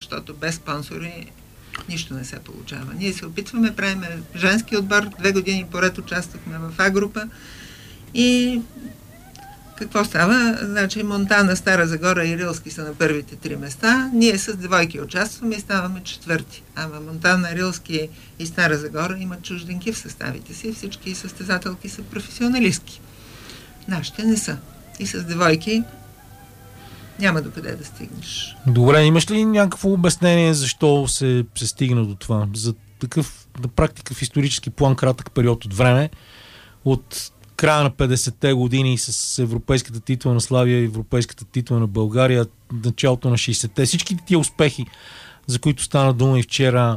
защото без спонсори нищо не се получава. Ние се опитваме, правим женски отбор, 2 години поред участвахме в А група и какво става? Значи Монтана, Стара Загора и Рилски са на първите 3 места. Ние с девойки участваме и ставаме 4. Ама Монтана, Рилски и Стара Загора имат чужденки в съставите си. Всички състезателки са професионалистки. Нашите не са. И с девойки няма докъде да стигнеш. Добре, имаш ли някакво обяснение защо се стигна до това? За такъв, на практика в исторически план, кратък период от време, от края на 50-те години с европейската титла на Славия, европейската титла на България, началото на 60-те, всичките тия успехи, за които стана дума и вчера,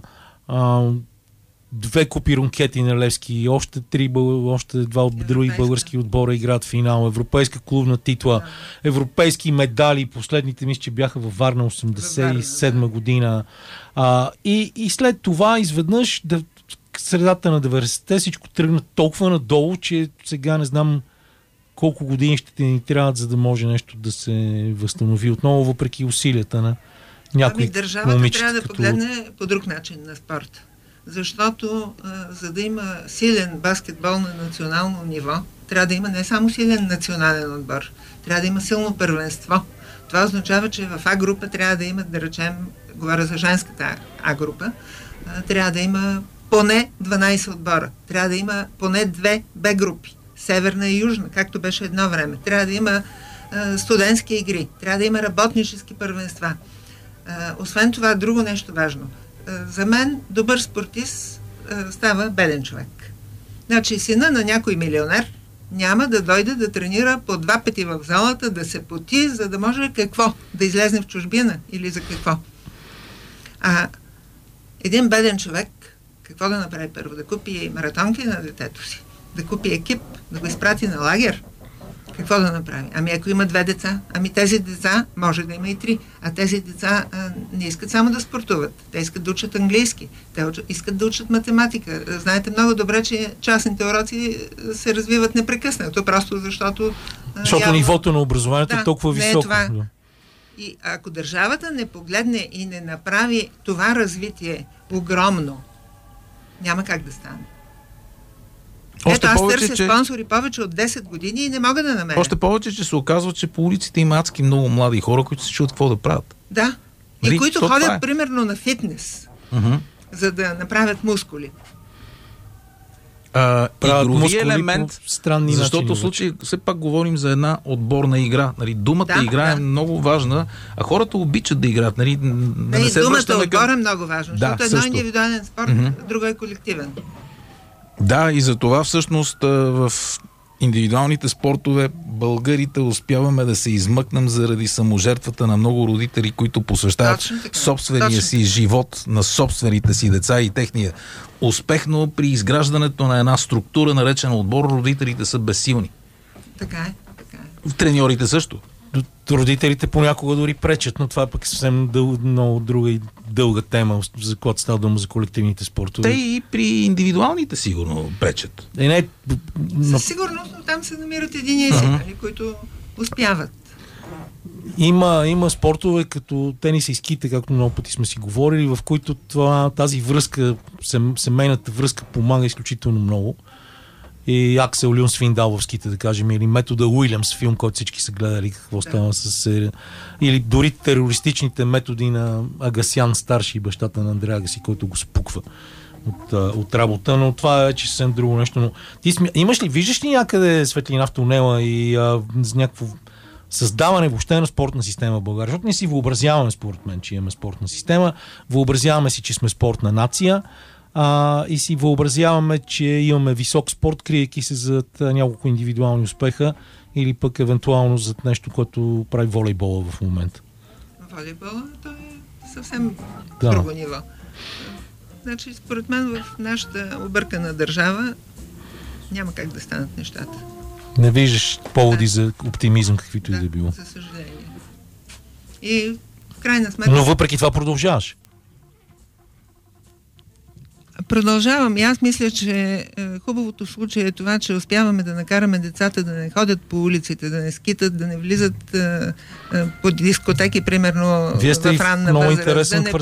2 купи рункети на Левски, още 2 от други български отбора играят финал, европейска клубна титла, европейски медали, последните мисля, че бяха във Варна 87 година. И след това изведнъж средата на 90-те всичко тръгна толкова надолу, че сега не знам колко години ще ни трябват, за да може нещо да се възстанови отново, въпреки усилията на някои държавата трябва да погледне по друг начин на спорта. Защото за да има силен баскетбол на национално ниво, трябва да има не само силен национален отбор, трябва да има силно първенство. Това означава, че в А група трябва да има, да речем, говоря за женската А група, трябва да има поне 12 отбора. Трябва да има поне 2 Б групи. Северна и южна, както беше едно време. Трябва да има студентски игри. Трябва да има работнически първенства. Освен това, друго нещо важно. За мен добър спортист става беден човек. Значи сина на някой милионер няма да дойде да тренира по 2 пъти в залата, да се поти, за да може какво? Да излезне в чужбина или за какво? Един беден човек какво да направи първо? Да купи маратонки на детето си, да купи екип, да го изпрати на лагер. Какво да направи? Ами ако има 2 деца, тези деца може да има и 3. А тези деца не искат само да спортуват. Те искат да учат английски. Те искат да учат математика. Знаете много добре, че частните уроци се развиват непрекъснато, просто защото... Защото нивото на образованието е толкова високо. И ако държавата не погледне и не направи това развитие огромно, няма как да стане. Аз търся спонсори повече от 10 години и не мога да намеря. Още повече, че се оказва, че по улиците има адски много млади хора, които се чуят какво да правят. Да. И които ходят примерно на фитнес, за да направят мускули. Игрови елемент, защото в случай все пак говорим за една отборна игра. Думата игра е много важна, а хората обичат да играят. Думата отбор е много важна, защото едно е индивидуален спорт, друго е колективен. Да, и за това всъщност в индивидуалните спортове българите успяваме да се измъкнем заради саможертвата на много родители, които посвещават собствения си живот на собствените си деца и техния успех, но при изграждането на една структура, наречена отбор, родителите са безсилни. Така е. Треньорите също. Родителите понякога дори пречат, но това пък е съвсем много друга и дълга тема, за която става дума за колективните спортове. Те и при индивидуалните сигурно пречат. Със сигурност, но там се намират единици, които успяват. Има спортове като тенис и ските, както много пъти сме си говорили, в които тази връзка, семейната връзка помага изключително много. И Аксел Люн Свиндал в ските, да кажем, или метода Уилямс, филм, който всички са гледали, какво става с... Или дори терористичните методи на Агасян, старши, бащата на Андреа Агаси, който го спуква от работа, но това е вече съвсем друго нещо. Но ти виждаш ли някъде светлина в тунела и някакво създаване въобще на спортна система в България? Защото не си въобразяваме, според мен, че имаме спортна система, въобразяваме си, че сме спортна нация, и си въобразяваме, че имаме висок спорт, криейки се зад няколко индивидуални успеха или пък евентуално зад нещо, което прави волейбола в момента. Волейбола, то е съвсем друго ниво. Значи, според мен в нашата объркана държава няма как да станат нещата. Не виждаш поводи за оптимизъм, каквито и да било. За съжаление. И в крайна сметка... Но въпреки това продължаваш. Продължавам. И аз мисля, че хубавото в случая е това, че успяваме да накараме децата да не ходят по улиците, да не скитат, да не влизат по дискотеки, примерно в ранна възраст,